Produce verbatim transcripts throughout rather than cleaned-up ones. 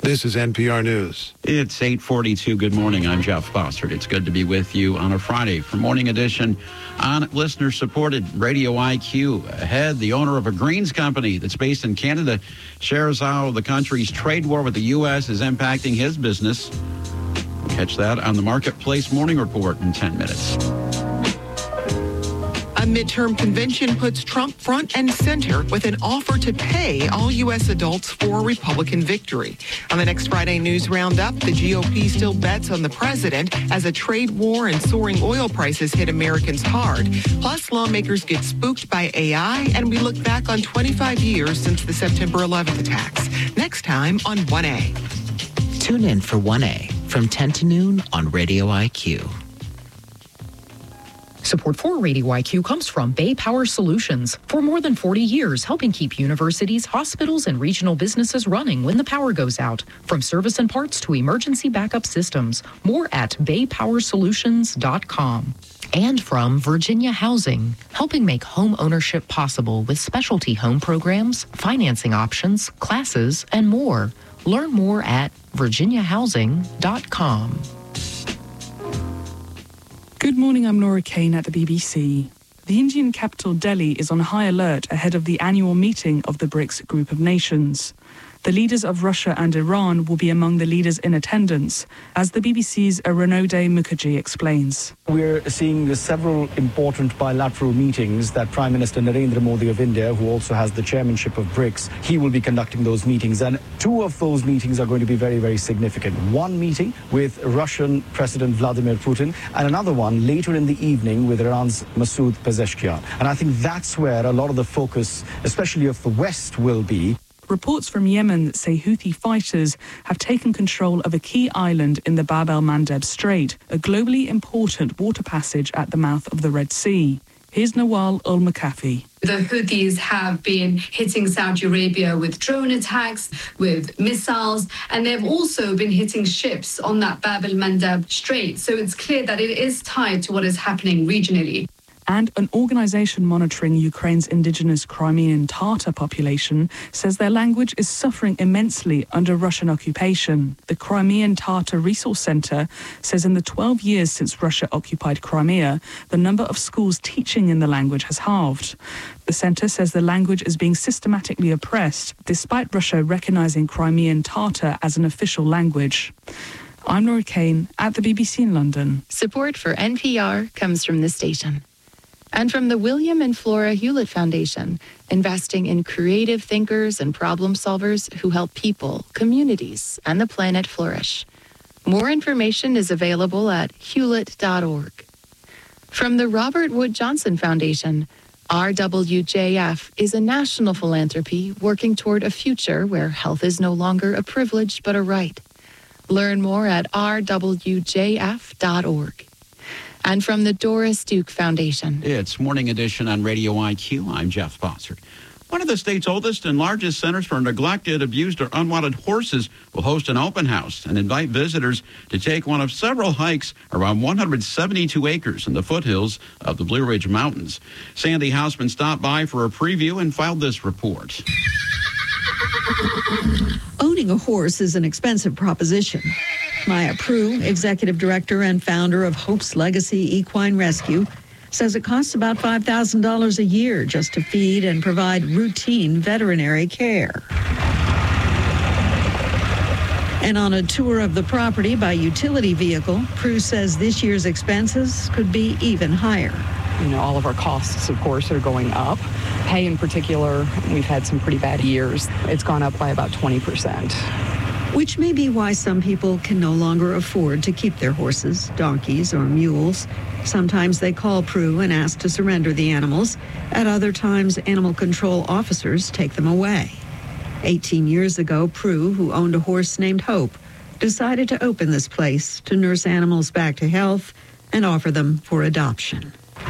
This is N P R News. It's eight forty-two. Good morning. I'm Jeff Bossert. It's good to be with you on a Friday for Morning Edition on listener-supported Radio I Q. Ahead, the owner of a greens company that's based in Canada shares how the country's trade war with the U S is impacting his business. Catch that on the Marketplace Morning Report in ten minutes. A midterm convention puts Trump front and center with an offer to pay all U S adults for a Republican victory. On the next Friday News Roundup, the G O P still bets on the president as a trade war and soaring oil prices hit Americans hard. Plus, lawmakers get spooked by A I, and we look back on twenty-five years since the September eleventh attacks. Next time on one A. Tune in for one A from ten to noon on Radio I Q. Support for Radio I Q comes from Bay Power Solutions. For more than forty years, helping keep universities, hospitals, and regional businesses running when the power goes out. From service and parts to emergency backup systems. More at bay power solutions dot com. And from Virginia Housing, helping make home ownership possible with specialty home programs, financing options, classes, and more. Learn more at virginia housing dot com. Good morning, I'm Laura Kane at the B B C. The Indian capital Delhi is on high alert ahead of the annual meeting of the BRICS group of nations. The leaders of Russia and Iran will be among the leaders in attendance, as the B B C's Aronode Mukherjee explains. We're seeing several important bilateral meetings that Prime Minister Narendra Modi of India, who also has the chairmanship of BRICS, he will be conducting those meetings. And two of those meetings are going to be very, very significant. One meeting with Russian President Vladimir Putin, and another one later in the evening with Iran's Masoud Pezeshkian. And I think that's where a lot of the focus, especially of the West, will be. Reports from Yemen say Houthi fighters have taken control of a key island in the Bab el-Mandeb Strait, a globally important water passage at the mouth of the Red Sea. Here's Nawal Al-Makafi. The Houthis have been hitting Saudi Arabia with drone attacks, with missiles, and they've also been hitting ships on that Bab el-Mandeb Strait. So it's clear that it is tied to what is happening regionally. And an organization monitoring Ukraine's indigenous Crimean Tatar population says their language is suffering immensely under Russian occupation. The Crimean Tatar Resource Center says in the twelve years since Russia occupied Crimea, the number of schools teaching in the language has halved. The center says the language is being systematically oppressed, despite Russia recognizing Crimean Tatar as an official language. I'm Laura Kane at the B B C in London. Support for N P R comes from this station. And from the William and Flora Hewlett Foundation, investing in creative thinkers and problem solvers who help people, communities, and the planet flourish. More information is available at hewlett dot org. From the Robert Wood Johnson Foundation, R W J F is a national philanthropy working toward a future where health is no longer a privilege but a right. Learn more at r w j f dot org. And from the Doris Duke Foundation. It's Morning Edition on Radio I Q. I'm Jeff Bossert. One of the state's oldest and largest centers for neglected, abused, or unwanted horses will host an open house and invite visitors to take one of several hikes around one hundred seventy-two acres in the foothills of the Blue Ridge Mountains. Sandy Hausman stopped by for a preview and filed this report. Owning a horse is an expensive proposition. Maya Prue, executive director and founder of Hope's Legacy Equine Rescue, says it costs about five thousand dollars a year just to feed and provide routine veterinary care. And on a tour of the property by utility vehicle, Prue says this year's expenses could be even higher. You know, all of our costs, of course, are going up. Hay in particular, we've had some pretty bad years. It's gone up by about twenty percent. Which may be why some people can no longer afford to keep their horses, donkeys, or mules. Sometimes they call Prue and ask to surrender the animals. At other times, animal control officers take them away. eighteen years ago, Prue, who owned a horse named Hope, decided to open this place to nurse animals back to health and offer them for adoption.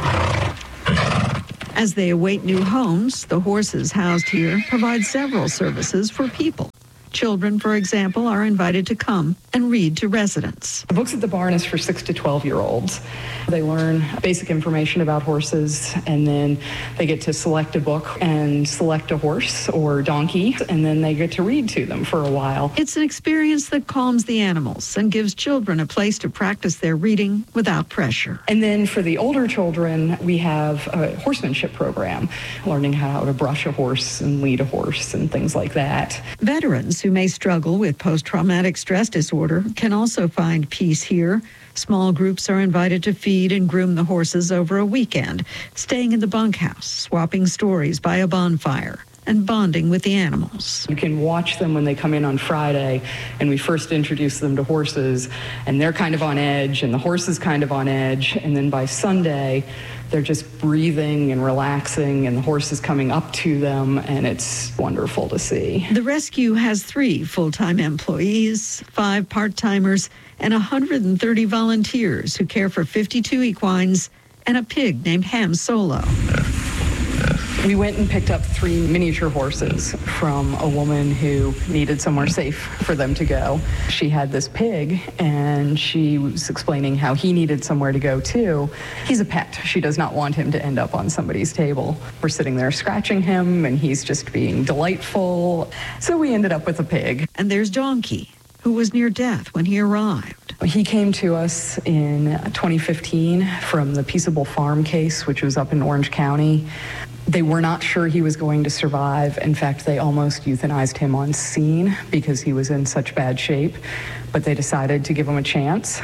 As they await new homes, the horses housed here provide several services for people. Children, for example, are invited to come and read to residents. The Books at the Barn is for six to twelve-year-olds. They learn basic information about horses, and then they get to select a book and select a horse or donkey, and then they get to read to them for a while. It's an experience that calms the animals and gives children a place to practice their reading without pressure. And then for the older children, we have a horsemanship program, learning how to brush a horse and lead a horse and things like that. Veterans who may struggle with post-traumatic stress disorder can also find peace here. Small groups are invited to feed and groom the horses over a weekend, staying in the bunkhouse, swapping stories by a bonfire, and bonding with the animals. You can watch them when they come in on Friday, and we first introduce them to horses, and they're kind of on edge, and the horse is kind of on edge, and then by Sunday, they're just breathing and relaxing, and the horse is coming up to them, and it's wonderful to see. The rescue has three full-time employees, five part-timers, and one hundred thirty volunteers who care for fifty-two equines and a pig named Ham Solo. We went and picked up three miniature horses from a woman who needed somewhere safe for them to go. She had this pig, and she was explaining how he needed somewhere to go too. He's a pet. She does not want him to end up on somebody's table. We're sitting there scratching him, and he's just being delightful. So we ended up with a pig. And there's Donkey, who was near death when he arrived. He came to us in twenty fifteen from the Peaceable Farm case, which was up in Orange County. They were not sure he was going to survive. In fact, they almost euthanized him on scene because he was in such bad shape, but they decided to give him a chance.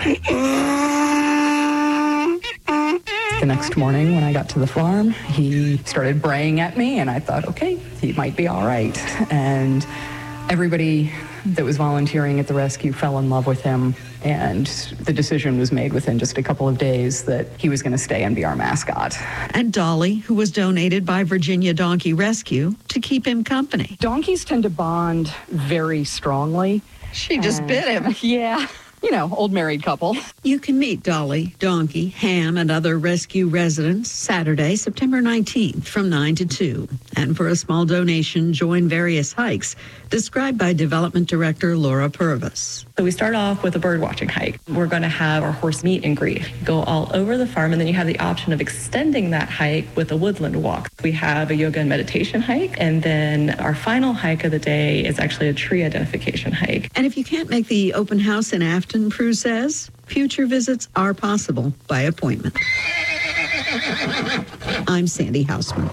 The next morning when I got to the farm, he started braying at me, and I thought, okay, he might be all right. And everybody that was volunteering at the rescue fell in love with him, and the decision was made within just a couple of days that he was going to stay and be our mascot. And Dolly, who was donated by Virginia Donkey Rescue to keep him company. Donkeys tend to bond very strongly. She just bit him. Yeah. You know, old married couple. You can meet Dolly, Donkey, Ham, and other rescue residents Saturday, September nineteenth from nine to two. And for a small donation, join various hikes described by Development Director Laura Purvis. So we start off with a bird watching hike. We're going to have our horse meet and greet, go all over the farm, and then you have the option of extending that hike with a woodland walk. We have a yoga and meditation hike, and then our final hike of the day is actually a tree identification hike. And if you can't make the open house in Afton, Prue says, future visits are possible by appointment. I'm Sandy Hausman.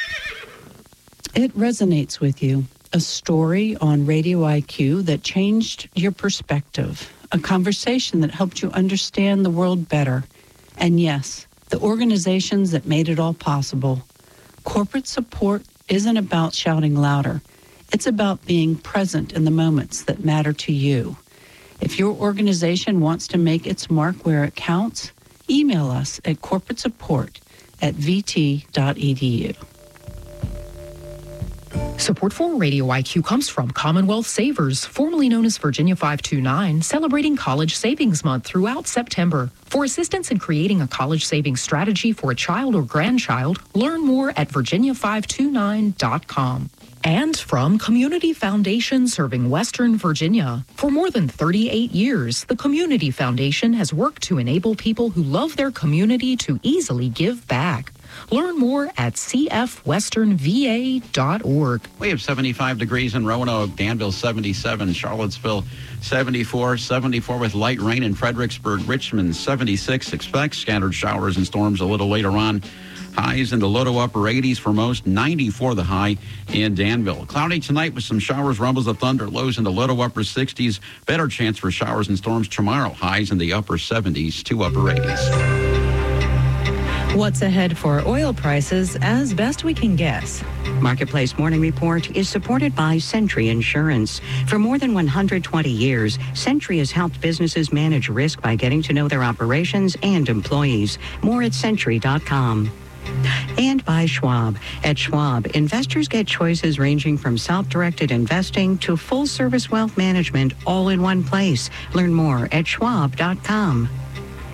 It resonates with you. A story on Radio I Q that changed your perspective. A conversation that helped you understand the world better. And yes, the organizations that made it all possible. Corporate support isn't about shouting louder. It's about being present in the moments that matter to you. If your organization wants to make its mark where it counts, email us at corporate support at v t dot e d u. Support for Radio I Q comes from Commonwealth Savers, formerly known as Virginia five two nine, celebrating College Savings Month throughout September. For assistance in creating a college savings strategy for a child or grandchild, learn more at virginia five two nine dot com. And from Community Foundation serving Western Virginia. For more than thirty-eight years, the Community Foundation has worked to enable people who love their community to easily give back. Learn more at c f western v a dot org. We have seventy-five degrees in Roanoke, Danville seventy-seven, Charlottesville seventy-four, seventy-four with light rain in Fredericksburg, Richmond seventy-six. Expect scattered showers and storms a little later on. Highs in the low to upper eighties for most, ninety-four the high in Danville. Cloudy tonight with some showers, rumbles of thunder, lows in the low to upper sixties. Better chance for showers and storms tomorrow. Highs in the upper seventies to upper eighties. What's ahead for oil prices as best we can guess? Marketplace Morning Report is supported by Century Insurance. For more than one hundred twenty years, Century has helped businesses manage risk by getting to know their operations and employees. More at century dot com. And by Schwab. At Schwab, investors get choices ranging from self-directed investing to full-service wealth management all in one place. Learn more at schwab dot com.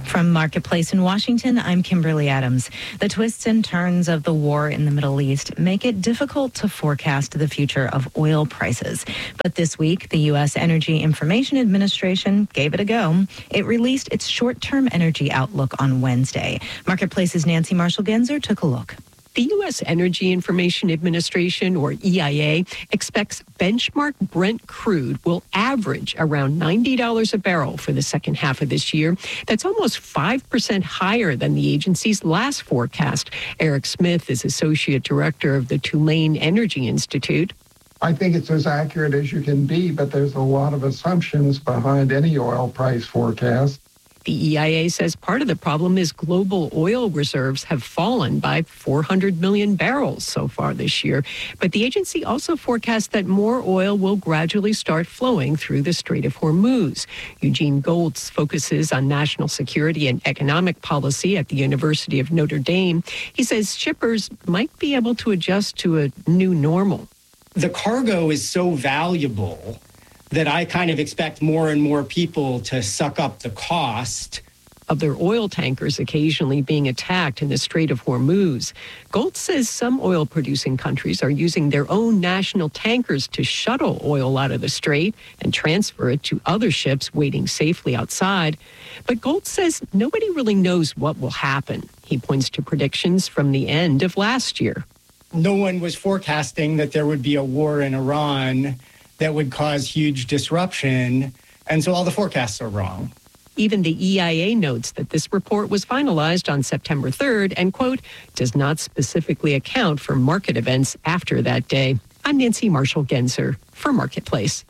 From Marketplace in Washington, I'm Kimberly Adams. The twists and turns of the war in the Middle East make it difficult to forecast the future of oil prices. But this week, the U S Energy Information Administration gave it a go. It released its short-term energy outlook on Wednesday. Marketplace's Nancy Marshall-Genzer took a look. The U S Energy Information Administration, or E I A, expects benchmark Brent crude will average around ninety dollars a barrel for the second half of this year. That's almost five percent higher than the agency's last forecast. Eric Smith is Associate Director of the Tulane Energy Institute. I think it's as accurate as you can be, but there's a lot of assumptions behind any oil price forecast. The E I A says part of the problem is global oil reserves have fallen by four hundred million barrels so far this year. But the agency also forecasts that more oil will gradually start flowing through the Strait of Hormuz. Eugene Goltz focuses on national security and economic policy at the University of Notre Dame. He says shippers might be able to adjust to a new normal. The cargo is so valuable that I kind of expect more and more people to suck up the cost of their oil tankers occasionally being attacked in the Strait of Hormuz. Goltz says some oil-producing countries are using their own national tankers to shuttle oil out of the strait and transfer it to other ships waiting safely outside. But Goltz says nobody really knows what will happen. He points to predictions from the end of last year. No one was forecasting that there would be a war in Iran that would cause huge disruption, and so all the forecasts are wrong. Even the E I A notes that this report was finalized on September third and, quote, does not specifically account for market events after that day. I'm Nancy Marshall-Genzer for Marketplace.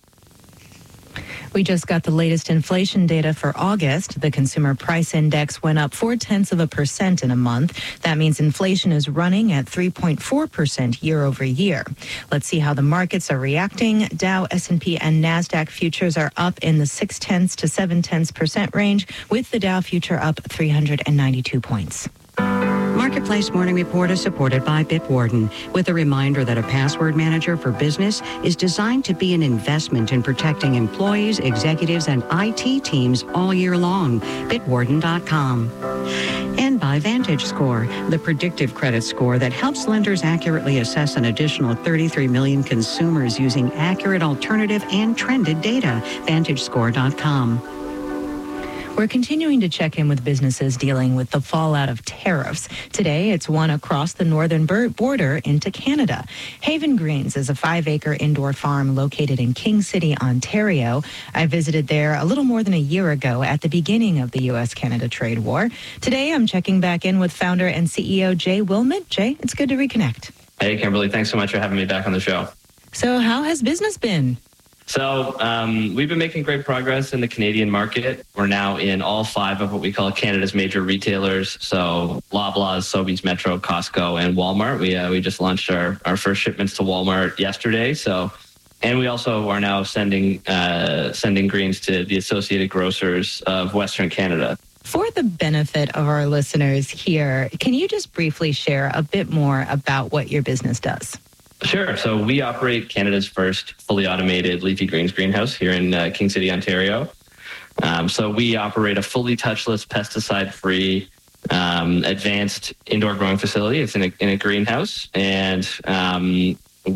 We just got the latest inflation data for August. The consumer price index went up four tenths of a percent in a month. That means inflation is running at three point four percent year over year. Let's see how the markets are reacting. Dow, S and P, and NASDAQ futures are up in the six tenths to seven tenths percent range, with the Dow future up three hundred ninety-two points. Marketplace Morning Report is supported by Bitwarden, with a reminder that a password manager for business is designed to be an investment in protecting employees, executives, and I T teams all year long. Bitwarden dot com. And by VantageScore, the predictive credit score that helps lenders accurately assess an additional thirty-three million consumers using accurate, alternative, and trended data. Vantage Score dot com. We're continuing to check in with businesses dealing with the fallout of tariffs. Today, it's one across the northern border into Canada. Haven Greens is a five-acre indoor farm located in King City, Ontario. I visited there a little more than a year ago at the beginning of the U S Canada trade war. Today, I'm checking back in with founder and C E O Jay Wilmot. Jay, it's good to reconnect. Hey, Kimberly. Thanks so much for having me back on the show. So how has business been? So um, we've been making great progress in the Canadian market. We're now in all five of what we call Canada's major retailers. So Loblaws, Sobeys, Metro, Costco, and Walmart. We uh, we just launched our, our first shipments to Walmart yesterday. So, and we also are now sending uh, sending greens to the Associated Grocers of Western Canada. For the benefit of our listeners here, can you just briefly share a bit more about what your business does? Sure. So we operate Canada's first fully automated leafy greens greenhouse here in uh, King City, Ontario. Um, so we operate a fully touchless, pesticide-free, um, advanced indoor growing facility. It's in a, in a greenhouse, and um,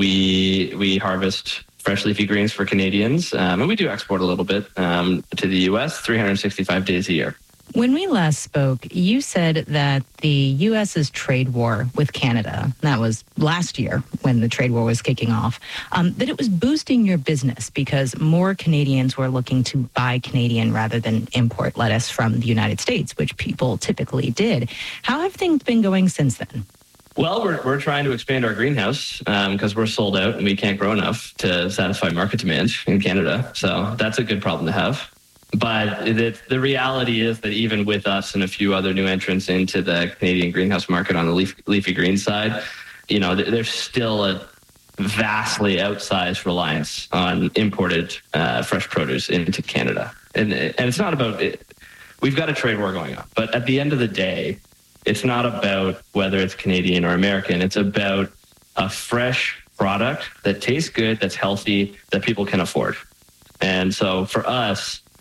we we harvest fresh leafy greens for Canadians, um, and we do export a little bit um, to the U S three hundred sixty-five days a year. When we last spoke, you said that the U S's trade war with Canada, that was last year when the trade war was kicking off, um, that it was boosting your business because more Canadians were looking to buy Canadian rather than import lettuce from the United States, which people typically did. How have things been going since then? Well, we're we're trying to expand our greenhouse because um, we're sold out and we can't grow enough to satisfy market demand in Canada. So that's a good problem to have. But the, the reality is that even with us and a few other new entrants into the Canadian greenhouse market on the leaf, leafy green side, you know, there's still a vastly outsized reliance on imported uh, fresh produce into Canada. And, and it's not about it. We've got a trade war going on. But at the end of the day, it's not about whether it's Canadian or American. It's about a fresh product that tastes good, that's healthy, that people can afford. And so for us,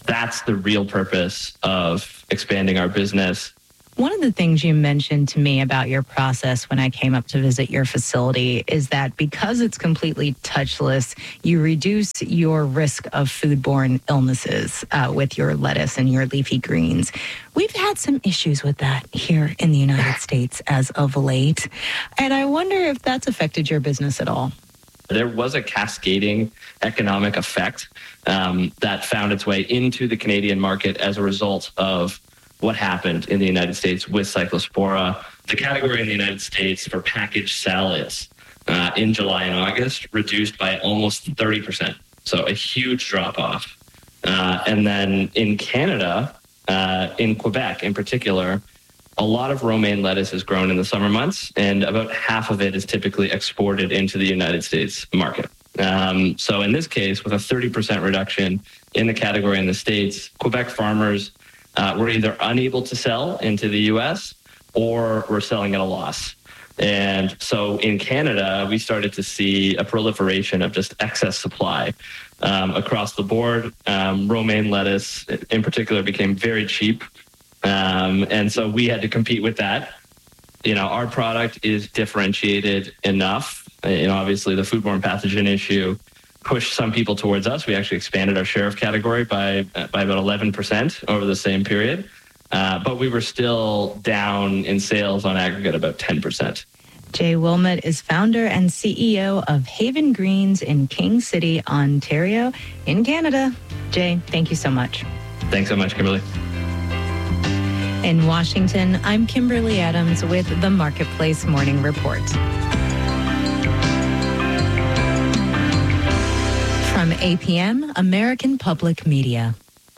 That's the real purpose of expanding our business. One of the things you mentioned to me about your process when I came up to visit your facility is that because it's completely touchless, you reduce your risk of foodborne illnesses uh, with your lettuce and your leafy greens. We've had some issues with that here in the United States as of late, and I wonder if that's affected your business at all. There was a cascading economic effect um, that found its way into the Canadian market as a result of what happened in the United States with Cyclospora. The category in the United States for packaged salads uh, in July and August reduced by almost thirty percent. So a huge drop off. Uh, and then in Canada, uh, in Quebec in particular, a lot of romaine lettuce is grown in the summer months, and about half of it is typically exported into the United States market. Um, so in this case, with a thirty percent reduction in the category in the States, Quebec farmers Uh, we're either unable to sell into the U S or we're selling at a loss. And so in Canada, we started to see a proliferation of just excess supply um, across the board. Um, romaine lettuce in particular became very cheap. Um, and so we had to compete with that. You know, our product is differentiated enough. You know, obviously the foodborne pathogen issue pushed some people towards us. We actually expanded our share of category by by about eleven percent over the same period. Uh, but we were still down in sales on aggregate about ten percent. Jay Wilmot is founder and C E O of Haven Greens in King City, Ontario, in Canada. Jay, thank you so much. Thanks so much, Kimberly. In Washington, I'm Kimberly Adams with the Marketplace Morning Report. From A P M, American Public Media.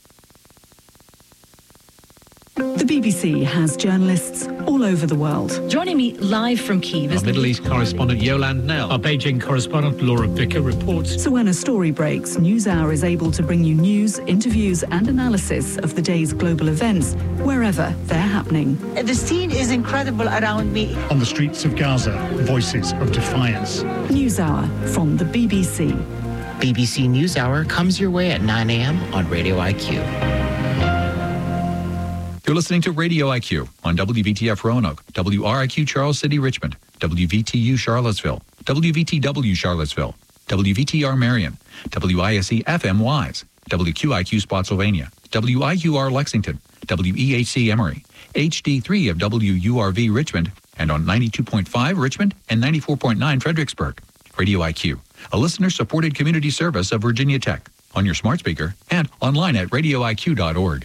The B B C has journalists all over the world. Joining me live from Kyiv is our Middle East correspondent Yolande Nell. Our Beijing correspondent Laura Bicker reports. So when a story breaks, NewsHour is able to bring you news, interviews and analysis of the day's global events, wherever they're happening. The scene is incredible around me. On the streets of Gaza, voices of defiance. NewsHour from the B B C. B B C NewsHour comes your way at nine a.m. on Radio I Q. You're listening to Radio I Q on W V T F Roanoke, W R I Q Charles City, Richmond, W V T U Charlottesville, W V T W Charlottesville, W V T R Marion, W I S E F M Wise, W Q I Q Spotsylvania, W I U R Lexington, W E H C Emory, H D three of W U R V Richmond, and on ninety-two point five Richmond and ninety-four point nine Fredericksburg. Radio I Q, a listener-supported community service of Virginia Tech, on your smart speaker and online at radio I Q dot org.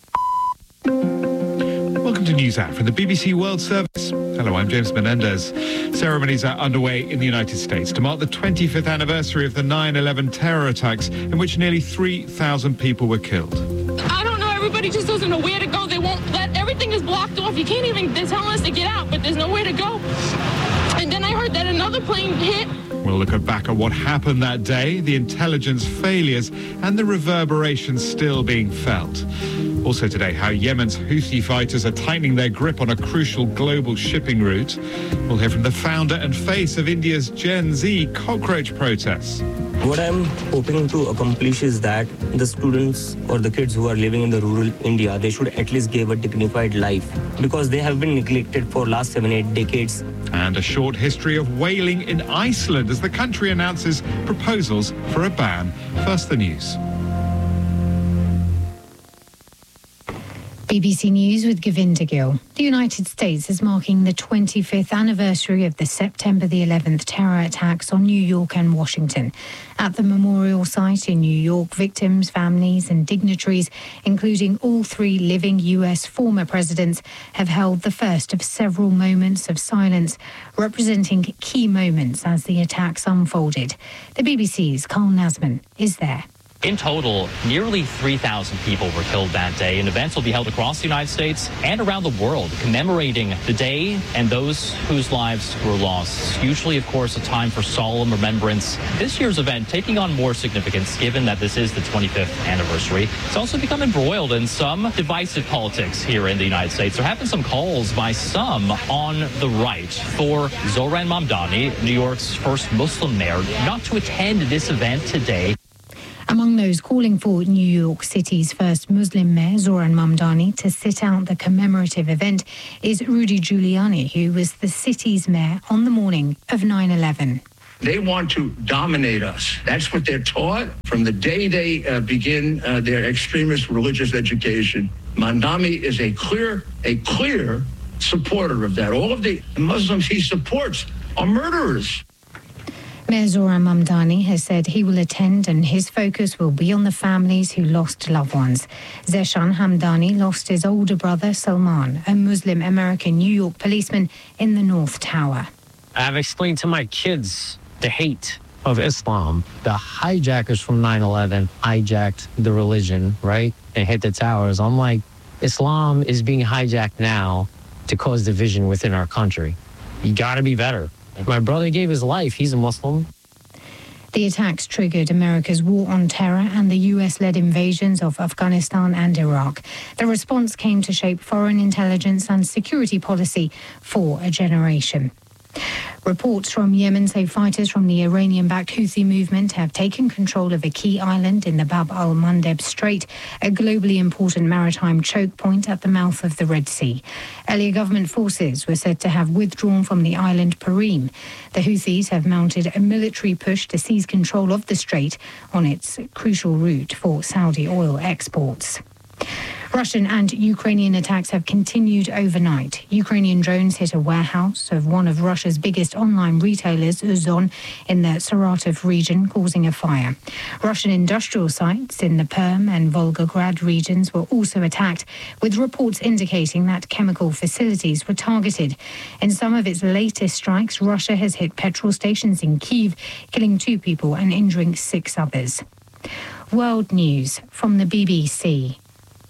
Welcome to NewsHour from the B B C World Service. Hello, I'm James Menendez. Ceremonies are underway in the United States to mark the twenty-fifth anniversary of the nine eleven terror attacks in which nearly three thousand people were killed. I don't know. Everybody just doesn't know where to go. They won't let, everything is blocked off. You can't even, they're telling us to get out, but there's nowhere to go. And then I heard that another plane hit. We'll look back at what happened that day, the intelligence failures, and the reverberations still being felt. Also today, how Yemen's Houthi fighters are tightening their grip on a crucial global shipping route. We'll hear from the founder and face of India's Gen Z cockroach protests. What I'm hoping to accomplish is that the students or the kids who are living in the rural India, they should at least give a dignified life because they have been neglected for last seven, eight decades. And a short history of whaling in Iceland as the country announces proposals for a ban. First, the news. B B C News with Govinda Gill. The United States is marking the twenty-fifth anniversary of the September the eleventh terror attacks on New York and Washington. At the memorial site in New York, victims, families and dignitaries, including all three living U S former presidents, have held the first of several moments of silence, representing key moments as the attacks unfolded. The B B C's Carl Nasman is there. In total, nearly three thousand people were killed that day, and events will be held across the United States and around the world commemorating the day and those whose lives were lost. Usually, of course, a time for solemn remembrance. This year's event taking on more significance given that this is the twenty-fifth anniversary. It's also become embroiled in some divisive politics here in the United States. There have been some calls by some on the right for Zohran Mamdani, New York's first Muslim mayor, not to attend this event today. Among those calling for New York City's first Muslim mayor, Zohran Mamdani, to sit out the commemorative event is Rudy Giuliani, who was the city's mayor on the morning of nine eleven. They want to dominate us. That's what they're taught from the day they uh, begin uh, their extremist religious education. Mamdani is a clear, a clear supporter of that. All of the Muslims he supports are murderers. Mayor Zohran Mamdani has said he will attend and his focus will be on the families who lost loved ones. Zeshan Hamdani lost his older brother Salman, a Muslim American New York policeman in the North Tower. I've explained to my kids the hate of Islam. The hijackers from nine eleven hijacked the religion, right? And hit the towers. I'm like, Islam is being hijacked now to cause division within our country. You gotta be better. My brother gave his life. He's a Muslim. The attacks triggered America's war on terror and the U S-led invasions of Afghanistan and Iraq. The response came to shape foreign intelligence and security policy for a generation. Reports from Yemen say fighters from the Iranian-backed Houthi movement have taken control of a key island in the Bab al-Mandeb Strait, a globally important maritime choke point at the mouth of the Red Sea. Earlier government forces were said to have withdrawn from the island Parim. The Houthis have mounted a military push to seize control of the strait on its crucial route for Saudi oil exports. Russian and Ukrainian attacks have continued overnight. Ukrainian drones hit a warehouse of one of Russia's biggest online retailers, Uzon, in the Saratov region, causing a fire. Russian industrial sites in the Perm and Volgograd regions were also attacked, with reports indicating that chemical facilities were targeted. In some of its latest strikes, Russia has hit petrol stations in Kyiv, killing two people and injuring six others. World News from the B B C.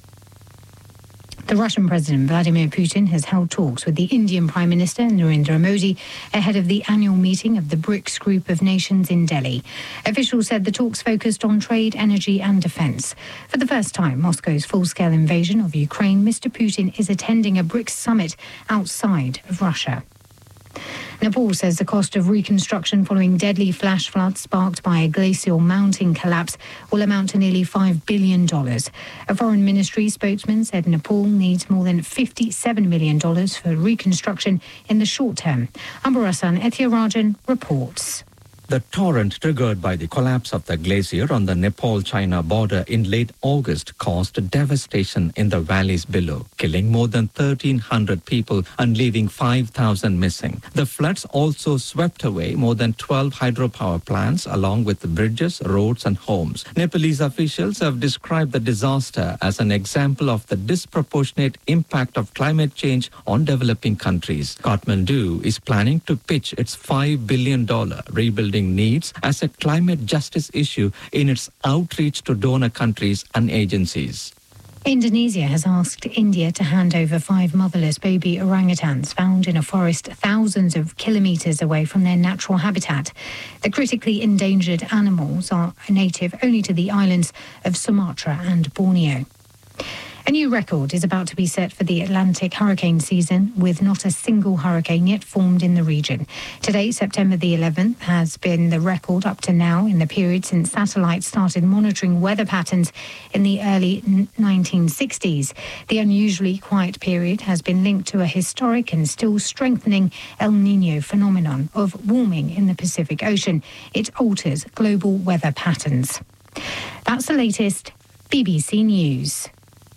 The Russian President Vladimir Putin has held talks with the Indian Prime Minister Narendra Modi ahead of the annual meeting of the BRICS group of nations in Delhi. Officials said the talks focused on trade, energy and defence. For the first time, Moscow's full-scale invasion of Ukraine, Mister Putin is attending a BRICS summit outside of Russia. Nepal says the cost of reconstruction following deadly flash floods sparked by a glacial mountain collapse will amount to nearly five billion dollars. A foreign ministry spokesman said Nepal needs more than fifty-seven million dollars for reconstruction in the short term. Ambarasan Ethirajan reports. The torrent triggered by the collapse of the glacier on the Nepal-China border in late August caused devastation in the valleys below, killing more than thirteen hundred people and leaving five thousand missing. The floods also swept away more than twelve hydropower plants along with bridges, roads and homes. Nepalese officials have described the disaster as an example of the disproportionate impact of climate change on developing countries. Kathmandu is planning to pitch its five billion dollars rebuilding needs as a climate justice issue in its outreach to donor countries and agencies. Indonesia has asked India to hand over five motherless baby orangutans found in a forest thousands of kilometres away from their natural habitat. The critically endangered animals are native only to the islands of Sumatra and Borneo. A new record is about to be set for the Atlantic hurricane season, with not a single hurricane yet formed in the region. Today, September the eleventh, has been the record up to now in the period since satellites started monitoring weather patterns in the early nineteen sixties. The unusually quiet period has been linked to a historic and still strengthening El Niño phenomenon of warming in the Pacific Ocean. It alters global weather patterns. That's the latest B B C News.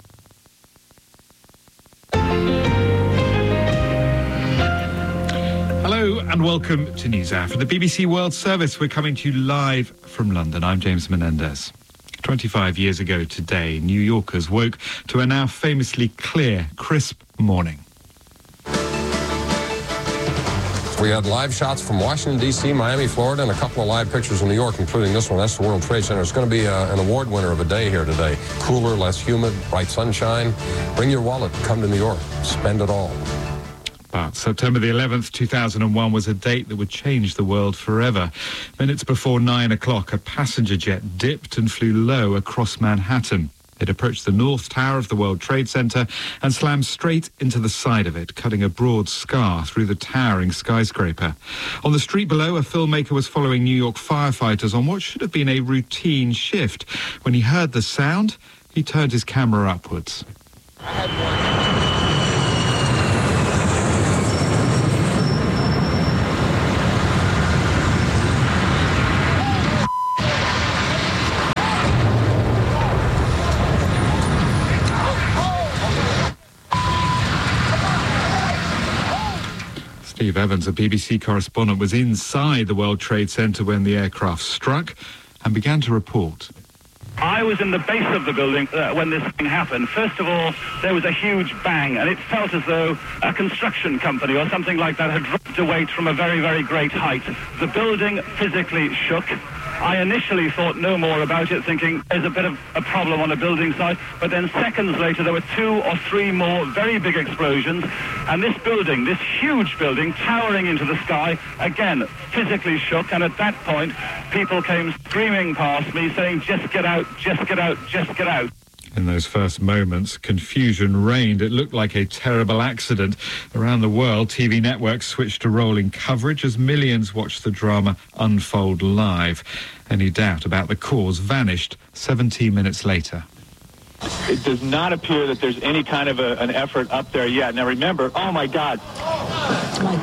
Hello and welcome to NewsHour. For the B B C World Service, we're coming to you live from London. I'm James Menendez. twenty-five years ago today, New Yorkers woke to a now famously clear, crisp morning. We had live shots from Washington, D C, Miami, Florida, and a couple of live pictures in New York, including this one. That's the World Trade Center. It's going to be uh, an award winner of a day here today. Cooler, less humid, bright sunshine. Bring your wallet. Come to New York. Spend it all. But September the eleventh, two thousand one was a date that would change the world forever. Minutes before nine o'clock, a passenger jet dipped and flew low across Manhattan. It approached the North Tower of the World Trade Center and slammed straight into the side of it, cutting a broad scar through the towering skyscraper. On the street below, a filmmaker was following New York firefighters on what should have been a routine shift. When he heard the sound, he turned his camera upwards. Steve Evans, a B B C correspondent, was inside the World Trade Center when the aircraft struck and began to report. I was in the base of the building uh, when this thing happened. First of all, there was a huge bang, and it felt as though a construction company or something like that had dropped a weight from a very, very great height. The building physically shook. I initially thought no more about it, thinking there's a bit of a problem on a building site, but then seconds later there were two or three more very big explosions, and this building, this huge building, towering into the sky, again, physically shook, and at that point, people came screaming past me, saying, just get out, just get out, just get out. In those first moments, confusion reigned. It looked like a terrible accident. Around the world, T V networks switched to rolling coverage as millions watched the drama unfold live. Any doubt about the cause vanished seventeen minutes later. It does not appear that there's any kind of a, an effort up there yet. Now remember, oh my God. Oh my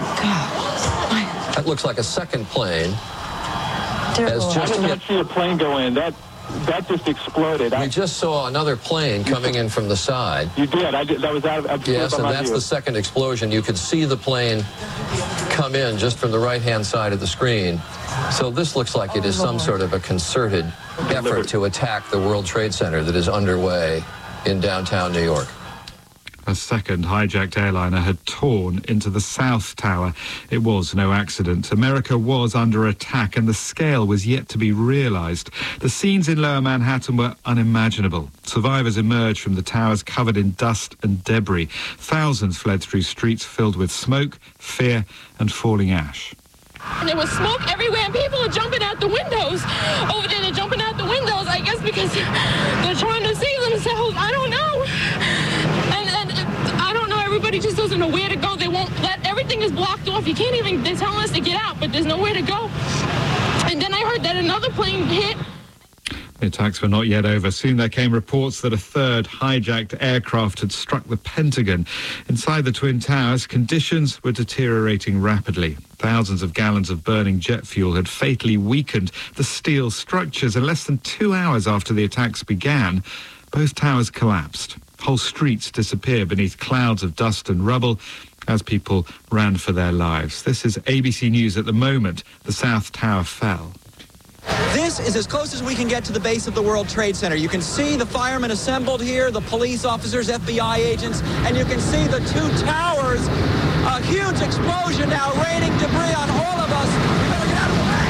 God. That looks like a second plane. Terrible. I did not see a plane go in. That That just exploded. We I, just saw another plane coming in from the side. You did. I did. That was out of Yes, and that's the second explosion. You could see the plane come in just from the right-hand side of the screen. So this looks like it is some sort of a concerted effort to attack the World Trade Center that is underway in downtown New York. A second hijacked airliner had torn into the South Tower. It was no accident. America was under attack, and the scale was yet to be realized. The scenes in Lower Manhattan were unimaginable. Survivors emerged from the towers covered in dust and debris. Thousands fled through streets filled with smoke, fear, and falling ash. And there was smoke everywhere, and people are jumping out the windows. Over there, they're jumping out the windows, I guess, because they're trying to save themselves. I don't know. And, and I don't know. Everybody just doesn't know where to go. They won't let, everything is blocked off. You can't even, they're telling us to get out, but there's nowhere to go. And then I heard that another plane hit. The attacks were not yet over. Soon there came reports that a third hijacked aircraft had struck the Pentagon. Inside the Twin Towers, conditions were deteriorating rapidly. Thousands of gallons of burning jet fuel had fatally weakened the steel structures, and less than two hours after the attacks began, both towers collapsed. Whole streets disappeared beneath clouds of dust and rubble as people ran for their lives. This is A B C News at the moment. The South Tower fell. This is as close as we can get to the base of the World Trade Center. You can see the firemen assembled here, the police officers, F B I agents, and you can see the two towers. A huge explosion now raining debris on all of us. We better get out of the way.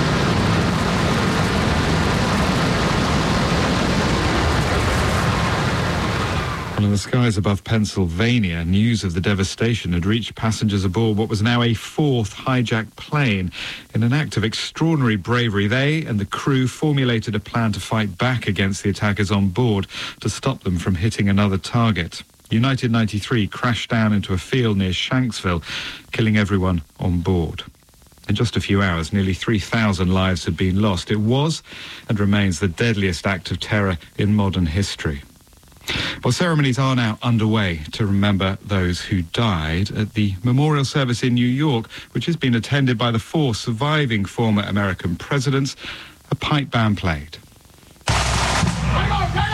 Well, in the skies above Pennsylvania, news of the devastation had reached passengers aboard what was now a fourth hijacked plane. In an act of extraordinary bravery, they and the crew formulated a plan to fight back against the attackers on board to stop them from hitting another target. United ninety-three crashed down into a field near Shanksville, killing everyone on board. In just a few hours, nearly three thousand lives had been lost. It was and remains the deadliest act of terror in modern history. Well, ceremonies are now underway to remember those who died at the memorial service in New York, which has been attended by the four surviving former American presidents. A pipe band played. We're gonna